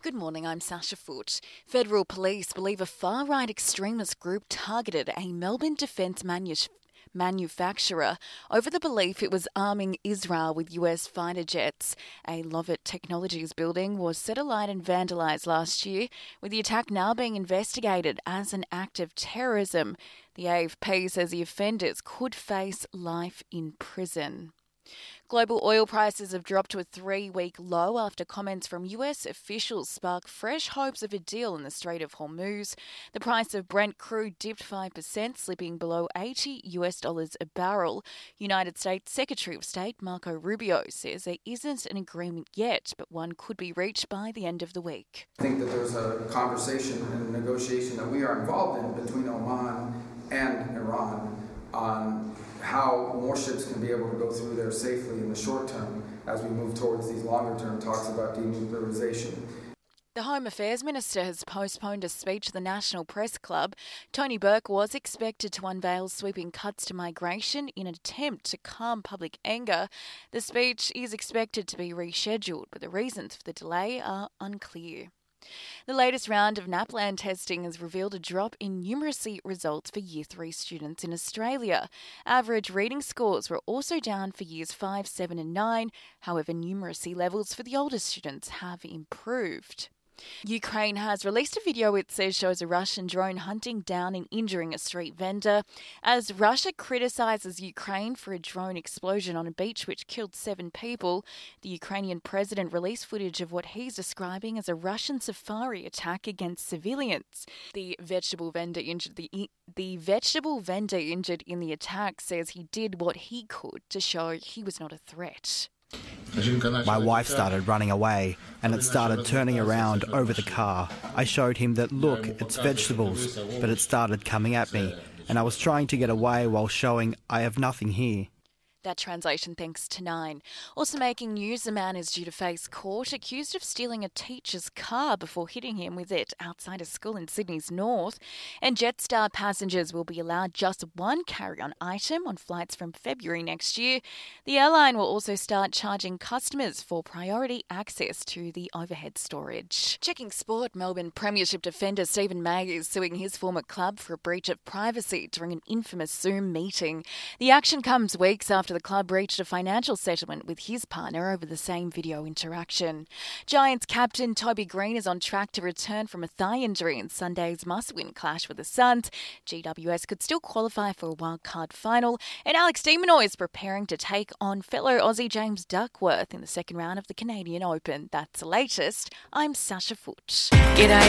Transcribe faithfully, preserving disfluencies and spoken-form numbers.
Good morning, I'm Sasha Foote. Federal police believe a far-right extremist group targeted a Melbourne defence manu- manufacturer over the belief it was arming Israel with U S fighter jets. A Lovett Technologies building was set alight and vandalised last year, with the attack now being investigated as an act of terrorism. The A F P says the offenders could face life in prison. Global oil prices have dropped to a three-week low after comments from U S officials spark fresh hopes of a deal in the Strait of Hormuz. The price of Brent crude dipped five percent, slipping below eighty US dollars a barrel. United States Secretary of State Marco Rubio says there isn't an agreement yet, but one could be reached by the end of the week. I think that there's a conversation and negotiation that we are involved in between Oman and Iran on how more ships can be able to go through there safely in the short term as we move towards these longer term talks about denuclearization. The Home Affairs Minister has postponed a speech at the National Press Club. Tony Burke was expected to unveil sweeping cuts to migration in an attempt to calm public anger. The speech is expected to be rescheduled, but the reasons for the delay are unclear. The latest round of NAPLAN testing has revealed a drop in numeracy results for Year three students in Australia. Average reading scores were also down for Years five, seven and nine. However, numeracy levels for the older students have improved. Ukraine has released a video it says shows a Russian drone hunting down and injuring a street vendor. As Russia criticises Ukraine for a drone explosion on a beach which killed seven people, the Ukrainian president released footage of what he's describing as a Russian safari attack against civilians. The vegetable vendor injured the the vegetable vendor injured in the attack says he did what he could to show he was not a threat. My wife started running away and it started turning around over the car. I showed him that, look, it's vegetables, but it started coming at me and I was trying to get away while showing I have nothing here. That translation thanks to Nine. Also making news, a man is due to face court accused of stealing a teacher's car before hitting him with it outside a school in Sydney's north. And Jetstar passengers will be allowed just one carry-on item on flights from February next year. The airline will also start charging customers for priority access to the overhead storage. Checking sport, Melbourne Premiership defender Stephen May is suing his former club for a breach of privacy during an infamous Zoom meeting. The action comes weeks after the club reached a financial settlement with his partner over the same video interaction. Giants captain Toby Green is on track to return from a thigh injury in Sunday's must-win clash with the Suns. G W S could still qualify for a wildcard final, and Alex de Minaur is preparing to take on fellow Aussie James Duckworth in the second round of the Canadian Open. That's the latest. I'm Sasha Foote. G'day.